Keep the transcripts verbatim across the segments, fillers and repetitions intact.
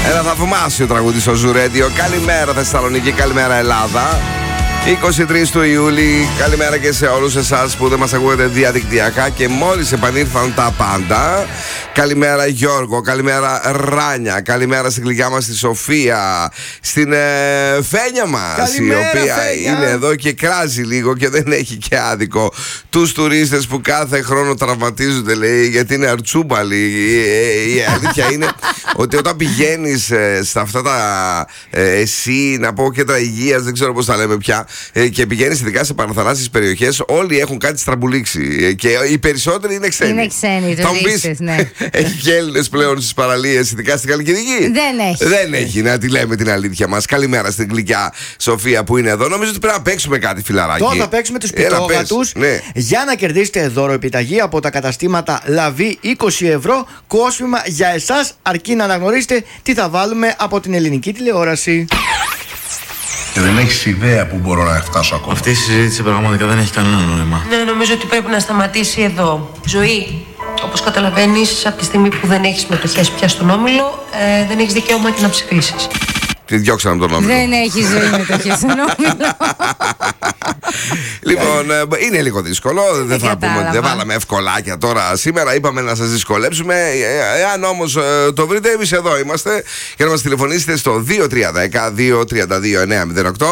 Ένα θαυμάσιο τραγούδι στο Zoo Radio. Καλημέρα Θεσσαλονίκη, καλημέρα Ελλάδα. είκοσι τρεις του Ιούλη, καλημέρα και σε όλους εσάς που δεν μας ακούγεται διαδικτυακά και μόλις επανήλθαν τα πάντα. Καλημέρα Γιώργο, καλημέρα Ράνια, καλημέρα στην γλυκιά μας τη Σοφία, στην ε, Φένια μας, καλημέρα, η οποία Φένια. Είναι εδώ και κράζει λίγο και δεν έχει και άδικο τους τουρίστες που κάθε χρόνο τραυματίζονται, λέει, γιατί είναι αρτσούμπαλοι. Η, η αλήθεια είναι ότι όταν πηγαίνεις ε, στα αυτά τα ε, εσύ, να πω κέντρα υγείας, δεν ξέρω πώς τα λέμε πια, ε, και πηγαίνεις ειδικά σε παραθαλάσσιες περιοχές, όλοι έχουν κάτι στραμπουλήξει ε, και οι περισσότεροι είναι ξένοι. Είναι ξένοι τουρίστες, ναι. Έχει και Έλληνες πλέον στις παραλίες, ειδικά στην Χαλκιδική? Δεν έχει. Δεν έχει, να τη λέμε την αλήθεια μας. Καλημέρα στην γλυκιά Σοφία που είναι εδώ. Νομίζω ότι πρέπει να παίξουμε κάτι, φιλαράκι. Τώρα θα παίξουμε τους πιτόγατους, ναι, για να κερδίσετε δώρο επιταγή από τα καταστήματα Λαβή, είκοσι ευρώ κόσμημα για εσάς, αρκεί να αναγνωρίσετε τι θα βάλουμε από την ελληνική τηλεόραση. Και δεν έχεις ιδέα που μπορώ να φτάσω ακόμα. Αυτή η συζήτηση πραγματικά δεν έχει κανένα νόημα. Ναι, νομίζω ότι πρέπει να σταματήσει εδώ. Ζωή, όπως καταλαβαίνεις, από τη στιγμή που δεν έχεις μετοχές πια στον Όμιλο, ε, δεν έχεις δικαίωμα και να ψηφίσεις. Τη διώξαμε τον Όμιλο. Δεν έχει ζωή μετοχές στον Όμιλο. Λοιπόν, είναι λίγο δύσκολο. Δεν θα πούμε, δεν βάλαμε ευκολάκια τώρα σήμερα. Είπαμε να σας δυσκολέψουμε. Εάν όμως το βρείτε, εμείς εδώ είμαστε για να μας τηλεφωνήσετε στο δύο τρία ένα μηδέν δύο τρία δύο εννιά μηδέν οκτώ.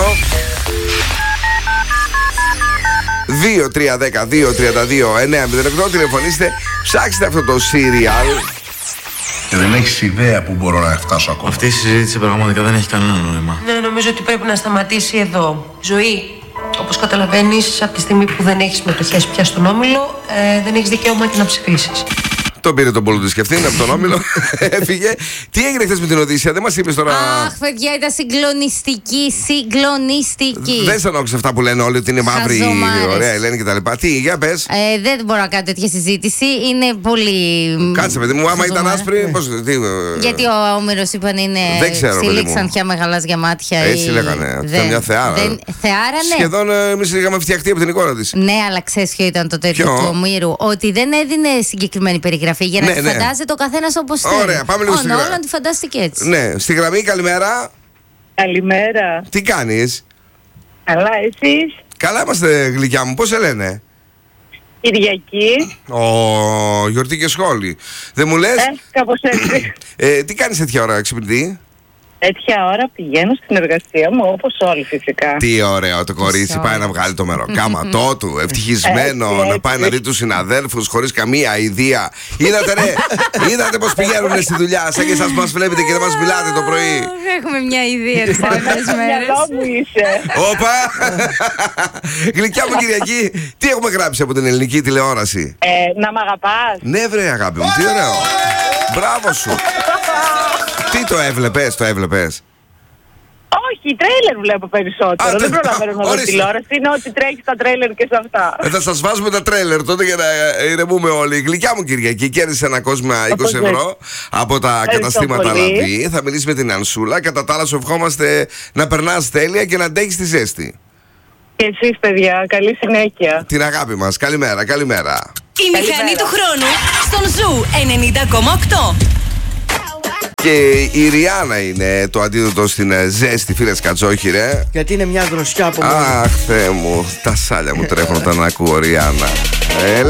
δύο τρία ένα μηδέν δύο τρία δύο εννιά μηδέν οκτώ. Τηλεφωνήστε, ψάξτε αυτό το serial. Και δεν έχεις ιδέα που μπορώ να φτάσω ακόμα. Αυτή η συζήτηση πραγματικά δεν έχει κανένα νόημα. Ναι, νομίζω ότι πρέπει να σταματήσει εδώ. Ζωή, όπως καταλαβαίνεις, από τη στιγμή που δεν έχεις μετοχές πια στον Όμιλο, ε, δεν έχεις δικαίωμα και να ψηφίσεις. Τον πήρε τον Πολούτη και αυτήν από τον Όμιλο. Έφυγε. Τι έγινε χθες με την Οδύσσεια, δεν μας είπες τώρα? Αχ, παιδιά, ήταν συγκλονιστική, συγκλονιστική. Δεν σαν άκουσα αυτά που λένε όλοι ότι είναι μαύρη, ωραία Ελένη κτλ. Τι, για πες. Ε, δεν μπορώ να κάνω τέτοια συζήτηση. Είναι πολύ. Κάτσε, παιδί μου, άμα ήταν άσπρη. Πώς, τι, γιατί ο Όμηρος είπαν είναι. Δεν ξέρω. Στήλη ξανθιά με γαλάζια μάτια. Έτσι ή... λέγανε. Δεν, ήταν μια θεάρα. Δεν... Θεάρα, ναι. Σχεδόν εμείς είχαμε φτιαχτεί από την εικόνα της. Ναι, αλλά ξέρεις ποιο ήταν το τέτοιο του Ομήρου? Ότι δεν έδινε συγκεκριμένη περιγραφή. Για να ναι, τη ναι. φαντάζεται ο καθένας όπως θέλει. Ωραία, πάμε λίγο στη γραμμή. Όλα τη φαντάστηκε έτσι. Ναι, στη γραμμή, καλημέρα. Καλημέρα. Τι κάνεις? Καλά, εσείς? Καλά είμαστε, γλυκιά μου, πώς σε λένε? Κυριακή. Ω, γιορτή και σχόλη. Δεν μου λες? Ε, κάπως έτσι. ε, τι κάνεις τέτοια ώρα, ξυπνητή? Τέτοια ώρα πηγαίνω στην εργασία μου, όπως όλοι φυσικά. Τι ωραίο το κορίτσι, πάει να βγάλει το μεροκάματό του, ευτυχισμένο, έτσι, να πάει έτσι. Να δει τους συναδέλφους χωρίς καμία ιδέα. Είδατε ρε, είδατε πως πηγαίνουν στη δουλειά, σαν και εσάς μας βλέπετε και δεν μας μιλάτε το πρωί. Έχουμε μια ιδέα τις τελευταίες μέρες. Μυαλό μου είσαι. Όπα, γλυκιά μου Κυριακή, τι έχουμε γράψει από την ελληνική τηλεόραση? Ε, να μ' αγαπάς. Ναι βρε αγάπη μου, τι ωραίο. Μπράβο σου. Τι το έβλεπες, το έβλεπες? Όχι, τρέιλερ βλέπω περισσότερο. Α, δεν προλαβαίνω να δω τηλεόραση. Είναι ότι τρέχει τα τρέιλερ και σε αυτά. Ε, θα σας βάζουμε τα τρέιλερ τότε για να ηρεμούμε όλοι. Η γλυκιά μου Κυριακή κέρδισε ένα κόσμημα είκοσι ευρώ από τα καταστήματα Λαβή. Θα μιλήσει με την Ανσούλα. Κατά τα άλλα, σου ευχόμαστε να περνάς τέλεια και να αντέχεις τη ζέστη. Και εσείς, παιδιά, καλή συνέχεια. Την αγάπη μας. Καλημέρα, καλημέρα. Η μηχανή του χρόνου στον Ζου ενενήντα κόμμα οκτώ. Και η Ριάννα είναι το αντίδοτο στην ζέστη, φίλε Κατσόχη, ρε. Γιατί είναι μια δροσιά από μόνο. Αχ, Θεέ μου, τα σάλια μου τρέχουν όταν ακούω Ριάννα.